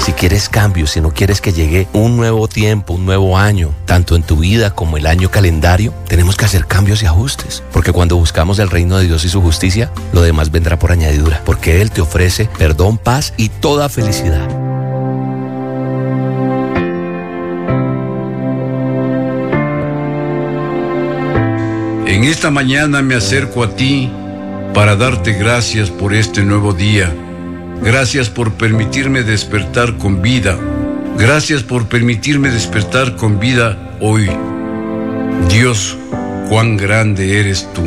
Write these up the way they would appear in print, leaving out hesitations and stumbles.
Si quieres cambios, si no quieres que llegue un nuevo tiempo, un nuevo año, tanto en tu vida como el año calendario, tenemos que hacer cambios y ajustes. Porque cuando buscamos el reino de Dios y su justicia, lo demás vendrá por añadidura. Porque Él te ofrece perdón, paz y toda felicidad. En esta mañana me acerco a ti para darte gracias por este nuevo día. Gracias por permitirme despertar con vida. Gracias por permitirme despertar con vida hoy. Dios, cuán grande eres tú.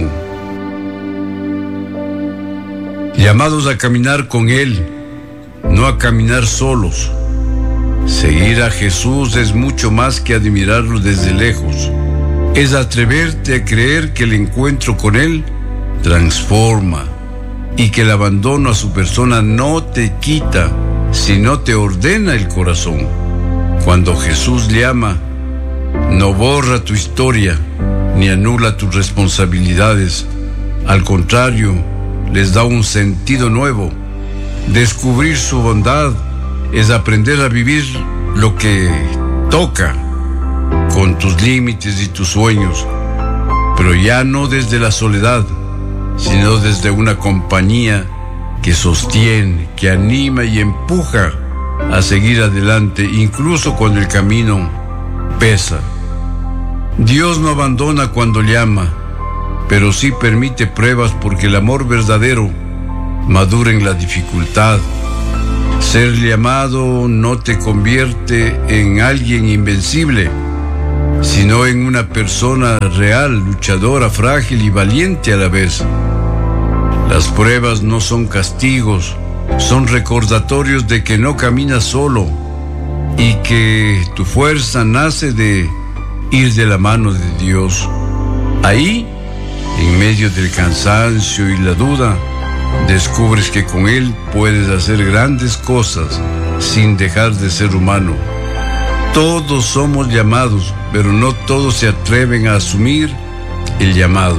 Llamados a caminar con Él, no a caminar solos. Seguir a Jesús es mucho más que admirarlo desde lejos. Es atreverte a creer que el encuentro con Él transforma y que el abandono a su persona no te quita, sino te ordena el corazón. Cuando Jesús le ama, no borra tu historia ni anula tus responsabilidades. Al contrario, les da un sentido nuevo. Descubrir su bondad es aprender a vivir lo que toca, con tus límites y tus sueños, pero ya no desde la soledad, sino desde una compañía que sostiene, que anima y empuja a seguir adelante, incluso cuando el camino pesa. Dios no abandona cuando llama, pero sí permite pruebas porque el amor verdadero madura en la dificultad. Ser llamado no te convierte en alguien invencible, sino en una persona real, luchadora, frágil y valiente a la vez. Las pruebas no son castigos, son recordatorios de que no caminas solo y que tu fuerza nace de ir de la mano de Dios. Ahí, en medio del cansancio y la duda, descubres que con Él puedes hacer grandes cosas sin dejar de ser humano. Todos somos llamados, pero no todos se atreven a asumir el llamado.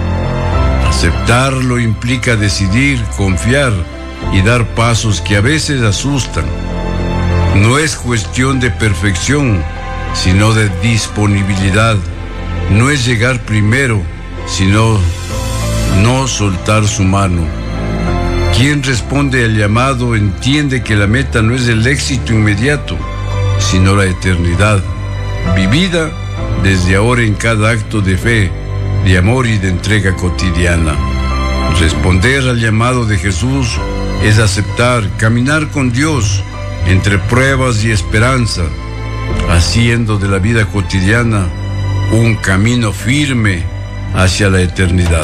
Aceptarlo implica decidir, confiar y dar pasos que a veces asustan. No es cuestión de perfección, sino de disponibilidad. No es llegar primero, sino no soltar su mano. Quien responde al llamado entiende que la meta no es el éxito inmediato, sino la eternidad, vivida desde ahora en cada acto de fe, de amor y de entrega cotidiana. Responder al llamado de Jesús es aceptar, caminar con Dios entre pruebas y esperanza, haciendo de la vida cotidiana un camino firme hacia la eternidad.